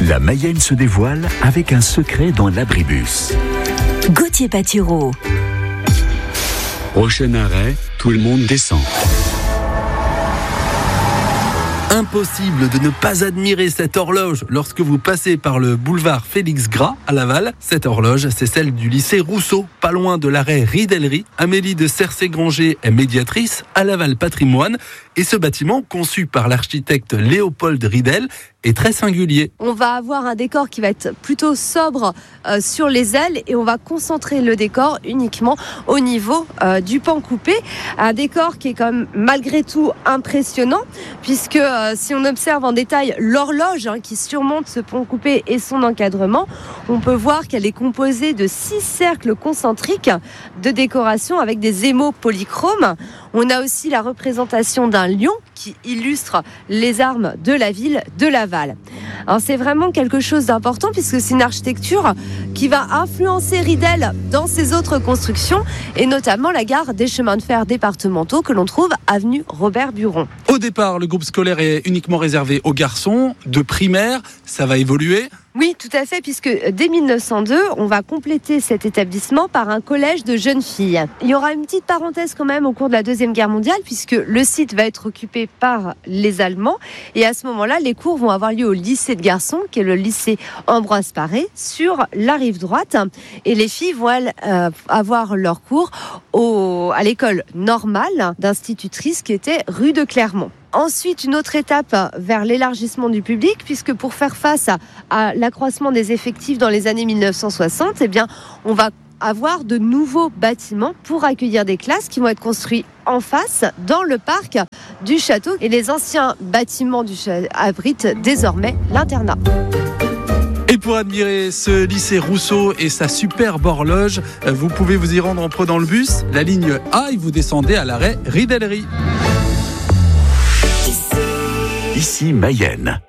La Mayenne se dévoile avec un secret dans l'abribus. Gauthier Patureau. Prochain arrêt, tout le monde descend. Impossible de ne pas admirer cette horloge lorsque vous passez par le boulevard Félix Gras à Laval. Cette horloge, c'est celle du lycée Rousseau, pas loin de l'arrêt Ridellerie. Amélie de Cercé-Granger est médiatrice à Laval Patrimoine. Et ce bâtiment, conçu par l'architecte Léopold Ridel, est très singulier. On va avoir un décor qui va être plutôt sobre sur les ailes et on va concentrer le décor uniquement au niveau du pan coupé. Un décor qui est quand même malgré tout impressionnant puisque si on observe en détail l'horloge qui surmonte ce pan coupé et son encadrement, on peut voir qu'elle est composée de 6 cercles concentriques de décoration avec des émaux polychromes. On a aussi la représentation d'un lion qui illustre les armes de la ville de Laval. Alors c'est vraiment quelque chose d'important puisque c'est une architecture qui va influencer Ridel dans ses autres constructions et notamment la gare des chemins de fer départementaux que l'on trouve avenue Robert Buron. Au départ, le groupe scolaire est uniquement réservé aux garçons de primaire. Ça va évoluer. Oui, tout à fait, puisque dès 1902, on va compléter cet établissement par un collège de jeunes filles. Il y aura une petite parenthèse quand même au cours de la Deuxième Guerre mondiale, puisque le site va être occupé par les Allemands. Et à ce moment-là, les cours vont avoir lieu au lycée de garçons, qui est le lycée Ambroise Paré, sur la rive droite. Et les filles vont avoir leurs cours à l'école normale d'institutrice qui était rue de Clermont. Ensuite, une autre étape vers l'élargissement du public, puisque pour faire face à l'accroissement des effectifs dans les années 1960, on va avoir de nouveaux bâtiments pour accueillir des classes qui vont être construits en face, dans le parc du château. Et les anciens bâtiments du château abritent désormais l'internat. Et pour admirer ce lycée Rousseau et sa superbe horloge, vous pouvez vous y rendre en prenant le bus, la ligne A, et vous descendez à l'arrêt Ridellerie. Ici Mayenne.